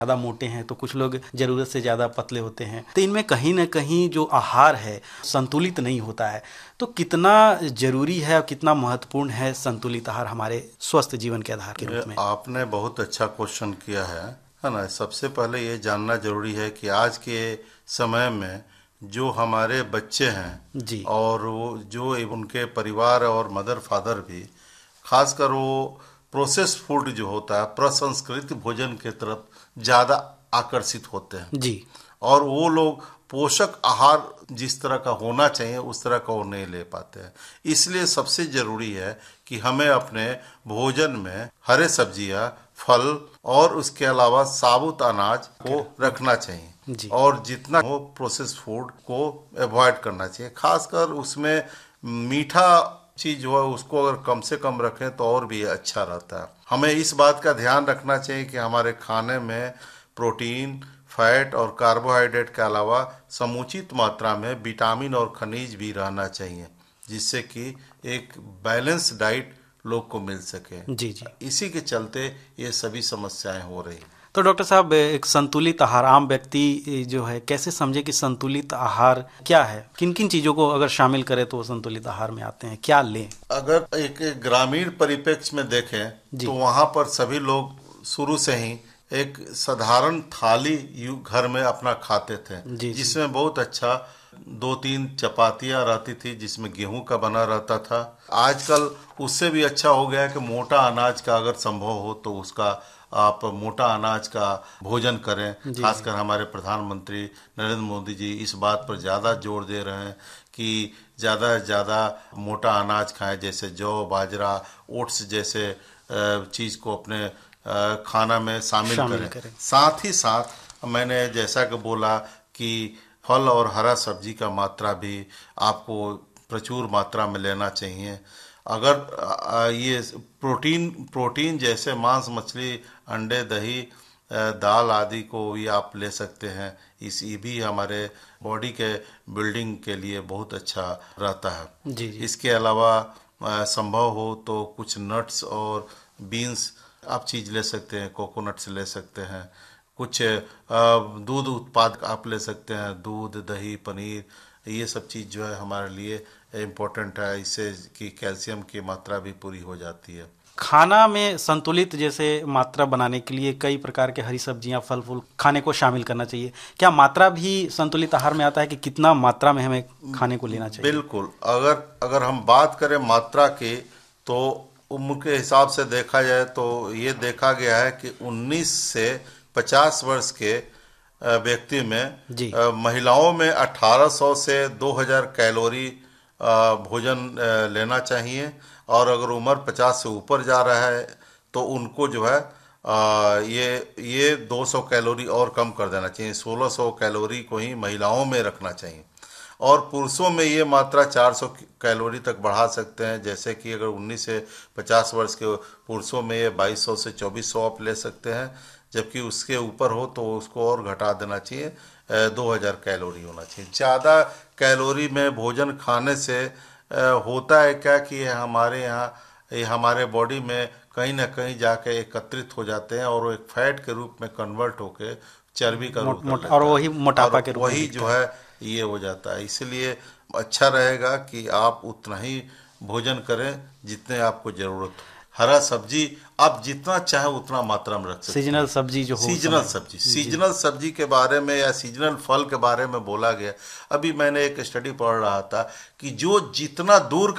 ज़्यादा मोटे हैं तो कुछ लोग ज़रूरत से ज़्यादा पतले होते हैं, तो इनमें कहीं ना कहीं जो आहार है संतुलित नहीं होता है। तो कितना ज़रूरी है और कितना महत्वपूर्ण है संतुलित आहार हमारे स्वस्थ जीवन के आधार के रूप में? आपने बहुत अच्छा क्वेश्चन किया है ना। सबसे पहले ये जानना जरूरी है कि आज के समय में जो हमारे बच्चे हैं जी। और वो जो उनके परिवार और मदर फादर भी, खासकर वो प्रोसेस फूड जो होता है, प्रसंस्कृत भोजन की तरफ ज़्यादा आकर्षित होते हैं जी। और वो लोग पोषक आहार जिस तरह का होना चाहिए उस तरह का वो नहीं ले पाते हैं। इसलिए सबसे ज़रूरी है कि हमें अपने भोजन में हरे सब्जियां, फल और उसके अलावा साबुत अनाज को रखना चाहिए जी। और जितना हो प्रोसेस फूड को अवॉइड करना चाहिए। खासकर उसमें मीठा चीज जो है उसको अगर कम से कम रखें तो और भी अच्छा रहता है। हमें इस बात का ध्यान रखना चाहिए कि हमारे खाने में प्रोटीन, फैट और कार्बोहाइड्रेट के अलावा समुचित मात्रा में विटामिन और खनिज भी रहना चाहिए, जिससे कि एक बैलेंस डाइट लोग को मिल सके। जी जी। इसी के चलते ये सभी समस्याएं हो रही। तो डॉक्टर साहब, एक संतुलित आहार आम व्यक्ति जो है कैसे समझे कि संतुलित आहार क्या है? किन किन चीज़ों को अगर शामिल करें तो वो संतुलित आहार में आते हैं, क्या लें? अगर एक ग्रामीण परिप्रेक्ष्य में देखें तो वहाँ पर सभी लोग शुरू से ही एक साधारण थाली घर में अपना खाते थे, जिसमें बहुत अच्छा 2-3 चपातियाँ रहती थी जिसमें गेहूं का बना रहता था। आजकल उससे भी अच्छा हो गया है कि मोटा अनाज का अगर संभव हो तो उसका आप मोटा अनाज का भोजन करें। खासकर हमारे प्रधानमंत्री नरेंद्र मोदी जी इस बात पर ज़्यादा जोर दे रहे हैं कि ज़्यादा से ज़्यादा मोटा अनाज खाएं, जैसे जौ, बाजरा, ओट्स जैसे चीज़ को अपने खाना में शामिल करें। साथ ही साथ मैंने जैसा कि बोला कि फल और हरा सब्जी का मात्रा भी आपको प्रचुर मात्रा में लेना चाहिए। अगर ये प्रोटीन जैसे मांस, मछली, अंडे, दही, दाल आदि को भी आप ले सकते हैं। ये भी हमारे बॉडी के बिल्डिंग के लिए बहुत अच्छा रहता है। जी जी। इसके अलावा संभव हो तो कुछ नट्स और बीन्स आप चीज़ ले सकते हैं, कोकोनट्स ले सकते हैं, कुछ दूध उत्पाद आप ले सकते हैं, दूध, दही, पनीर, ये सब चीज़ जो है हमारे लिए इम्पोर्टेंट है। इससे कि कैल्शियम की मात्रा भी पूरी हो जाती है। खाना में संतुलित जैसे मात्रा बनाने के लिए कई प्रकार के हरी सब्जियां, फल फूल खाने को शामिल करना चाहिए। क्या मात्रा भी संतुलित आहार में आता है कि कितना मात्रा में हमें खाने को लेना चाहिए? बिल्कुल। अगर हम बात करें मात्रा की तो उम्र के हिसाब से देखा जाए तो ये देखा गया है कि 19 से 50 वर्ष के व्यक्ति में महिलाओं में 1800 से 2000 कैलोरी भोजन लेना चाहिए और अगर उम्र 50 से ऊपर जा रहा है तो उनको जो है ये 200 कैलोरी और कम कर देना चाहिए। 1600 कैलोरी को ही महिलाओं में रखना चाहिए और पुरुषों में ये मात्रा 400 कैलोरी तक बढ़ा सकते हैं। जैसे कि अगर 19 से 50 वर्ष के पुरुषों में ये 2200 से 2400 आप ले सकते हैं, जबकि उसके ऊपर हो तो उसको और घटा देना चाहिए, 2000 कैलोरी होना चाहिए। ज़्यादा कैलोरी में भोजन खाने से होता है क्या कि हमारे यहाँ हमारे बॉडी में कहीं ना कहीं जाके एकत्रित हो जाते हैं और वो एक फैट के रूप में कन्वर्ट होके चर्बी का रूप और वही मोटापा के रूप में वही जो है ये हो जाता है। इसलिए अच्छा रहेगा कि आप उतना ही भोजन करें जितने आपको जरूरत हो। हरा सब्जी आप जितना चाहे उतना मात्रा में रख सकते हैं। सीजनल सब्जी जो हो, सीजनल सब्जी के बारे में या सीजनल फल के बारे में बोला गया। अभी मैंने एक स्टडी पढ़ रहा था कि जो जितना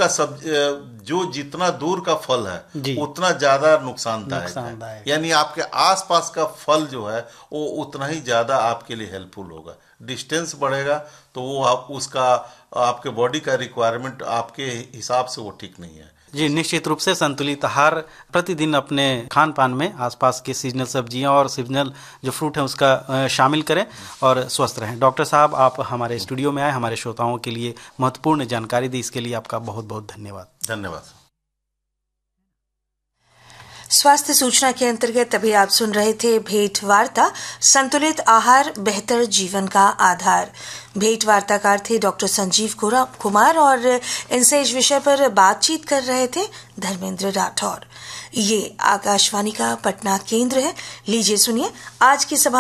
दूर का फल है उतना ज्यादा नुकसानदायक है। यानी आपके आसपास का फल जो है वो उतना ही ज्यादा आपके लिए हेल्पफुल होगा। डिस्टेंस बढ़ेगा तो वो आपके बॉडी का रिक्वायरमेंट आपके हिसाब से वो ठीक नहीं है। जी, निश्चित रूप से संतुलित आहार प्रतिदिन अपने खान पान में आसपास के सीजनल सब्जियां और सीजनल जो फ्रूट है उसका शामिल करें और स्वस्थ रहें। डॉक्टर साहब, आप हमारे स्टूडियो में आए, हमारे श्रोताओं के लिए महत्वपूर्ण जानकारी दी, इसके लिए आपका बहुत बहुत धन्यवाद। धन्यवाद। स्वास्थ्य सूचना के अंतर्गत अभी आप सुन रहे थे भेंट वार्ता, संतुलित आहार बेहतर जीवन का आधार। भेंट वार्ताकार थे डॉक्टर संजीव कुमार और इनसे इस विषय पर बातचीत कर रहे थे धर्मेंद्र राठौर। ये आकाशवाणी का पटना केंद्र है। लीजिए सुनिए आज की सभा